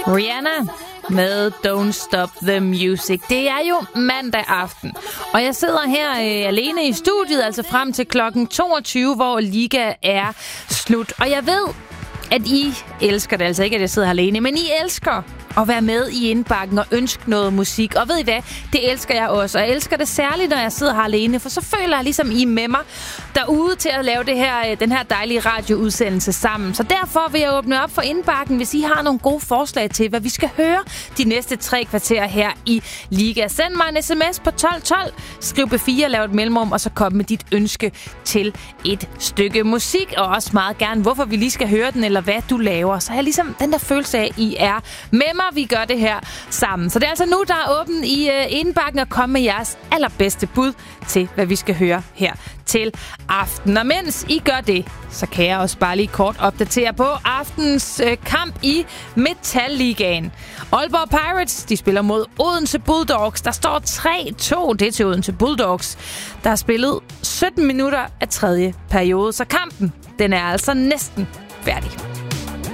Rihanna med Don't Stop the Music. Det er jo mandag aften, og jeg sidder her alene i studiet, altså frem til klokken 22, hvor Liga er slut. Og jeg ved, at I elsker det, altså ikke at jeg sidder her alene, men I elsker at være med i indbakken og ønske noget musik. Og ved I hvad? Det elsker jeg også. Og jeg elsker det særligt, når jeg sidder her alene, for så føler jeg ligesom, I er med mig derude til at lave den her dejlige radioudsendelse sammen. Så derfor vil jeg åbne op for indbakken, hvis I har nogle gode forslag til, hvad vi skal høre de næste 3 kvarter her i Liga. Send mig en sms på 1212, skriv B4, lav et mellemrum, og så kom med dit ønske til et stykke musik. Og også meget gerne, hvorfor vi lige skal høre den, eller hvad du laver. Så har jeg ligesom den der følelse af, at I er med mig. Vi gør det her sammen. Så det er altså nu, der er åben i indbakken, og komme med jeres allerbedste bud til, hvad vi skal høre her til aften. Og mens I gør det, så kan jeg også bare lige kort opdatere på aftens kamp i Metal-ligaen. Aalborg Pirates, de spiller mod Odense Bulldogs. Der står 3-2. Det er til Odense Bulldogs. Der er spillet 17 minutter af 3. periode. Så kampen, den er altså næsten færdig.